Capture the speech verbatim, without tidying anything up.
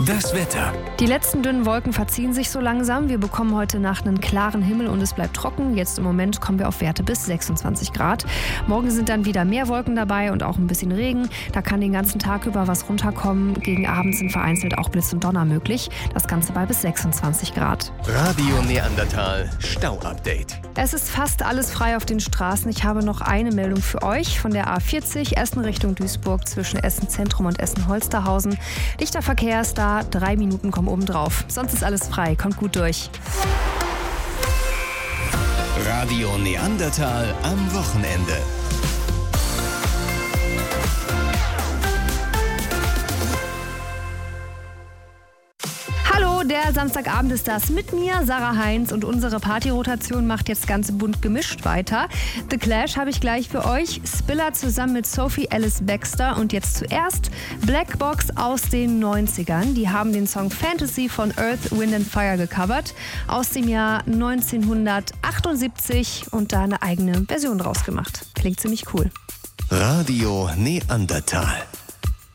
Das Wetter. Die letzten dünnen Wolken verziehen sich so langsam. Wir bekommen heute Nacht einen klaren Himmel und es bleibt trocken. Jetzt im Moment kommen wir auf Werte bis sechsundzwanzig Grad. Morgen sind dann wieder mehr Wolken dabei und auch ein bisschen Regen. Da kann den ganzen Tag über was runterkommen. Gegen Abend sind vereinzelt auch Blitz und Donner möglich. Das Ganze bei bis sechsundzwanzig Grad. Radio Neandertal Stau-Update. Es ist fast alles frei auf den Straßen. Ich habe noch eine Meldung für euch von der A vierzig Essen Richtung Duisburg zwischen Essen Zentrum und Essen Holsterhausen. Dichter Verkehr ist da. Drei Minuten kommen oben drauf. Sonst ist alles frei. Kommt gut durch. Radio Neandertal am Wochenende. Hallo, der Samstagabend ist das mit mir, Sarah Heinz, und unsere Partyrotation macht jetzt ganz bunt gemischt weiter. The Clash habe ich gleich für euch, Spiller zusammen mit Sophie Ellis Bextor und jetzt zuerst Black Box aus den neunzigern. Die haben den Song Fantasy von Earth, Wind and Fire gecovert aus dem Jahr neunzehnhundertachtundsiebzig und da eine eigene Version draus gemacht. Klingt ziemlich cool. Radio Neandertal.